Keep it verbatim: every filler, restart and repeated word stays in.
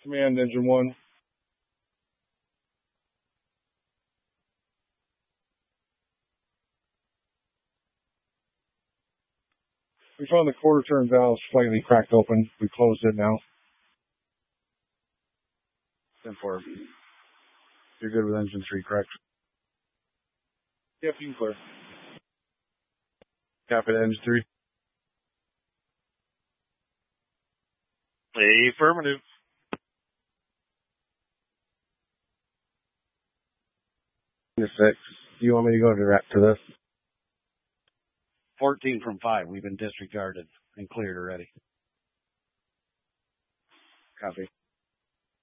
Command engine one. We found the quarter turn valve slightly cracked open. We closed it now. ten four. You're good with engine three, correct? Yep, you can clear. Cap it, engine three. Affirmative. Six. Do you want me to go direct to this? fourteen from five. We've been disregarded and cleared already. Copy.